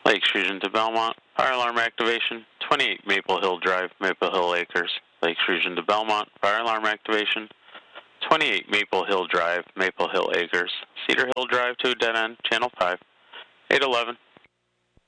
Lake Fusion to Belmont. Fire alarm activation. 28 Maple Hill Drive, Maple Hill Acres. Lake Fusion to Belmont. Fire alarm activation. 28 Maple Hill Drive, Maple Hill Acres. Cedar Hill Drive to a dead end, channel 5. 811.